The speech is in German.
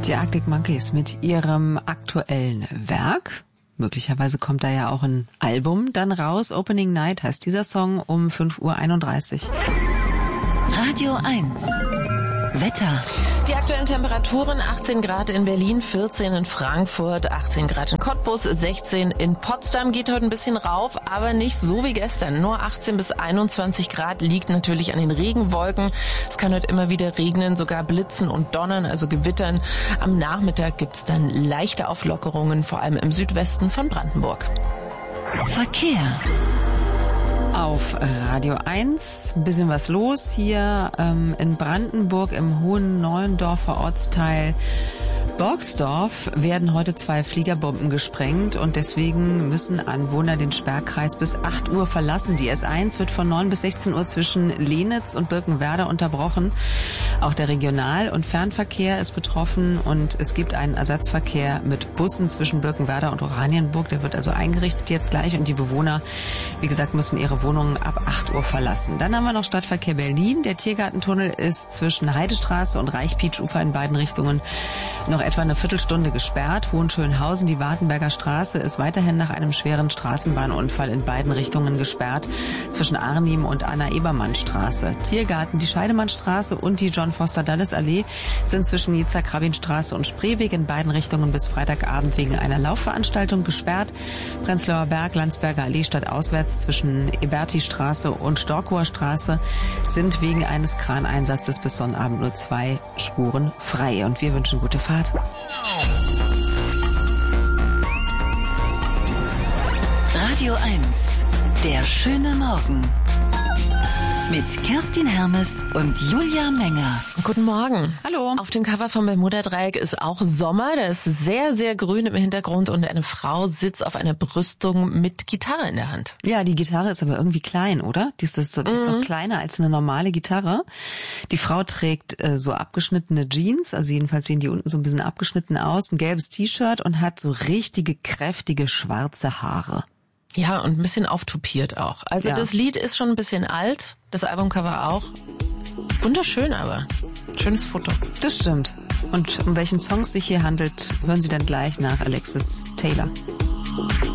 Die Arctic Monkeys mit ihrem aktuellen Werk. Möglicherweise kommt da ja auch ein Album dann raus. Opening Night heißt dieser Song um 5:31 Uhr. Radio 1. Wetter. Die aktuellen Temperaturen: 18 Grad in Berlin, 14 in Frankfurt, 18 Grad in Cottbus, 16 in Potsdam. Geht heute ein bisschen rauf, aber nicht so wie gestern. Nur 18 bis 21 Grad, liegt natürlich an den Regenwolken. Es kann heute immer wieder regnen, sogar blitzen und donnern, also gewittern. Am Nachmittag gibt's dann leichte Auflockerungen, vor allem im Südwesten von Brandenburg. Verkehr. Auf Radio 1 ein bisschen was los hier in Brandenburg im Hohen Neuendorfer Ortsteil Borgsdorf werden heute 2 Fliegerbomben gesprengt und deswegen müssen Anwohner den Sperrkreis bis 8 Uhr verlassen. Die S1 wird von 9 bis 16 Uhr zwischen Lenitz und Birkenwerder unterbrochen. Auch der Regional- und Fernverkehr ist betroffen und es gibt einen Ersatzverkehr mit Bussen zwischen Birkenwerder und Oranienburg. Der wird also eingerichtet jetzt gleich und die Bewohner, wie gesagt, müssen ihre Wohnungen ab 8 Uhr verlassen. Dann haben wir noch Stadtverkehr Berlin. Der Tiergartentunnel ist zwischen Heidestraße und Reichpietsch-Ufer in beiden Richtungen noch etwa eine Viertelstunde gesperrt. Hohenschönhausen, die Wartenberger Straße, ist weiterhin nach einem schweren Straßenbahnunfall in beiden Richtungen gesperrt, zwischen Arnim und Anna-Ebermann-Straße. Tiergarten, die Scheidemannstraße und die John-Foster-Dulles-Allee sind zwischen Nizza-Krabin-Straße und Spreeweg in beiden Richtungen bis Freitagabend wegen einer Laufveranstaltung gesperrt. Prenzlauer Berg, Landsberger Allee stadtauswärts zwischen Eberti-Straße und Storkower Straße sind wegen eines Kraneinsatzes bis Sonnabend nur 2 Spuren frei. Und wir wünschen gute Fahrt. Radio 1. Der schöne Morgen. Mit Kerstin Hermes und Julia Menger. Guten Morgen. Hallo. Auf dem Cover vom Bermuda-Dreieck ist auch Sommer. Da ist sehr, sehr grün im Hintergrund und eine Frau sitzt auf einer Brüstung mit Gitarre in der Hand. Ja, die Gitarre ist aber irgendwie klein, oder? Die ist doch kleiner als eine normale Gitarre. Die Frau trägt so abgeschnittene Jeans, also jedenfalls sehen die unten so ein bisschen abgeschnitten aus, ein gelbes T-Shirt und hat so richtige, kräftige, schwarze Haare. Ja, und ein bisschen auftupiert auch. Also Das Lied ist schon ein bisschen alt, das Albumcover auch. Wunderschön aber. Schönes Foto. Das stimmt. Und um welchen Song es sich hier handelt, hören Sie dann gleich nach Alexis Taylor.